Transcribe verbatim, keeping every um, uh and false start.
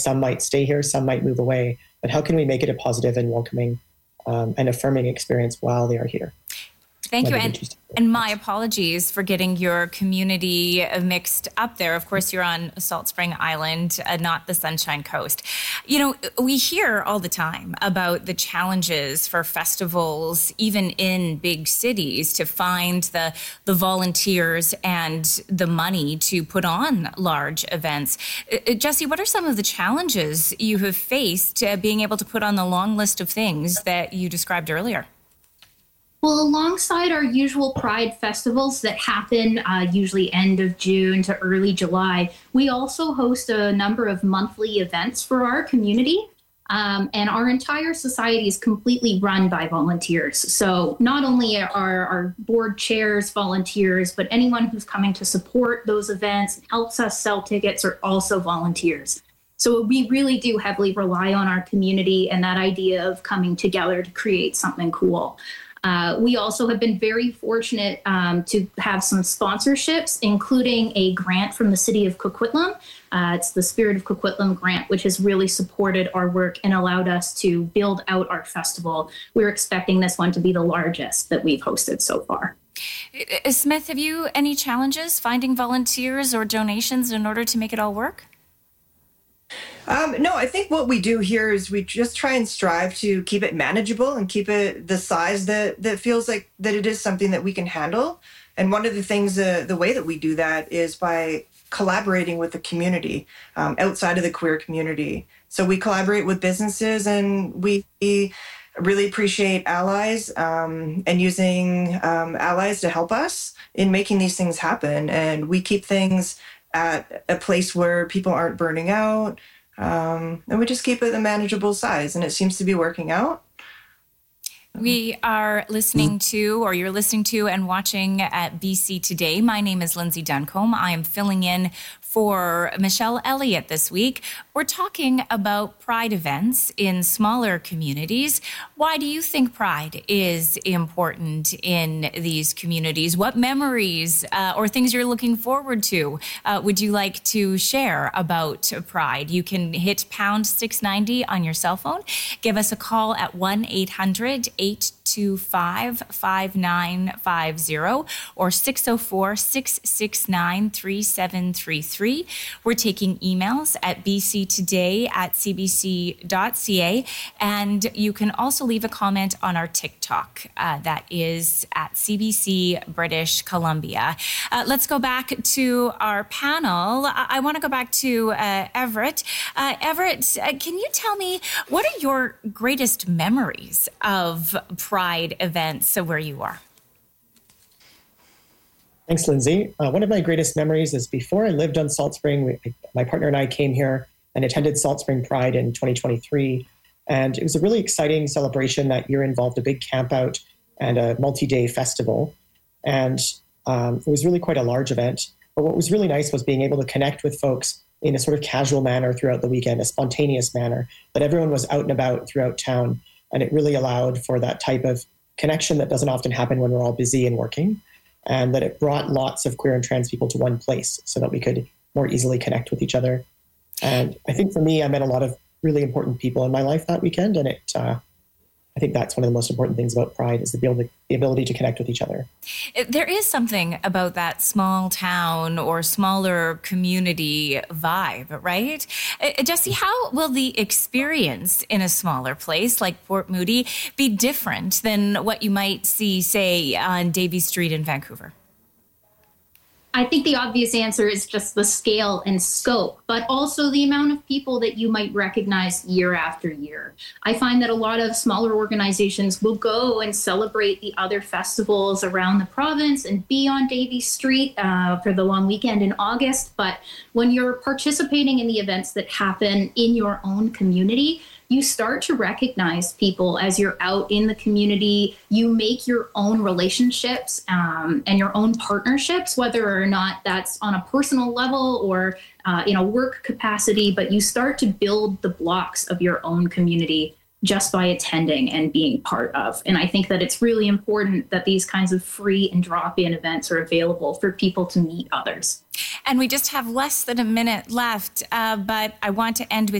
some might stay here, some might move away, but how can we make it a positive and welcoming um, and affirming experience while they are here? Thank you. And, and my apologies for getting your community mixed up there. Of course, you're on Salt Spring Island, uh, not the Sunshine Coast. You know, we hear all the time about the challenges for festivals, even in big cities, to find the, the volunteers and the money to put on large events. Uh, Jesse, what are some of the challenges you have faced uh, being able to put on the long list of things that you described earlier? Well, alongside our usual Pride festivals that happen uh, usually end of June to early July, we also host a number of monthly events for our community. Um, and our entire society is completely run by volunteers. So not only are our board chairs volunteers, but anyone who's coming to support those events, helps us sell tickets, are also volunteers. So we really do heavily rely on our community and that idea of coming together to create something cool. Uh, we also have been very fortunate um, to have some sponsorships, including a grant from the city of Coquitlam. Uh, it's the Spirit of Coquitlam grant, which has really supported our work and allowed us to build out our festival. We're expecting this one to be the largest that we've hosted so far. Smith, have you any challenges finding volunteers or donations in order to make it all work? Um, no, I think what we do here is we just try and strive to keep it manageable and keep it the size that, that feels like that it is something that we can handle. And one of the things, uh, the way that we do that is by collaborating with the community um, outside of the queer community. So we collaborate with businesses, and we really appreciate allies um, and using um, allies to help us in making these things happen. And we keep things at a place where people aren't burning out. Um, and we just keep it a manageable size, and it seems to be working out. We are listening to, or you're listening to and watching at B C Today. My name is Lindsay Duncombe. I am filling in for Michelle Elliott this week. We're talking about Pride events in smaller communities. Why do you think Pride is important in these communities? What memories uh, or things you're looking forward to uh, would you like to share about Pride? You can hit pound six ninety on your cell phone. Give us a call at one eight hundred eight two five five nine five zero or six oh four six six nine three seven three three. We're taking emails at b c today at c b c dot c a, and you can also leave a comment on our TikTok. Uh, that is at C B C British Columbia. Uh, let's go back to our panel. I, I want to go back to uh, Everett. Uh, Everett, uh, can you tell me, what are your greatest memories of Pride events where you are? Thanks, Lindsay. Uh, one of my greatest memories is before I lived on Salt Spring, we, my partner and I came here and attended Salt Spring Pride in twenty twenty-three. And it was a really exciting celebration. That year involved a big camp out and a multi-day festival. And um, it was really quite a large event. But what was really nice was being able to connect with folks in a sort of casual manner throughout the weekend, a spontaneous manner, that everyone was out and about throughout town. And it really allowed for that type of connection that doesn't often happen when we're all busy and working. And that it brought lots of queer and trans people to one place so that we could more easily connect with each other. And I think for me, I met a lot of really important people in my life that weekend. And it, uh, I think that's one of the most important things about Pride, is the ability, the ability to connect with each other. There is something about that small town or smaller community vibe, right? Uh, Jesse, how will the experience in a smaller place like Port Moody be different than what you might see, say, on Davie Street in Vancouver? I think the obvious answer is just the scale and scope, but also the amount of people that you might recognize year after year. I find that a lot of smaller organizations will go and celebrate the other festivals around the province and be on Davie Street uh, for the long weekend in August. But when you're participating in the events that happen in your own community, you start to recognize people as you're out in the community. You make your own relationships um, and your own partnerships, whether or not that's on a personal level or uh, in a work capacity, but you start to build the blocks of your own community just by attending and being part of. And I think that it's really important that these kinds of free and drop-in events are available for people to meet others. And we just have less than a minute left, uh, but I want to end with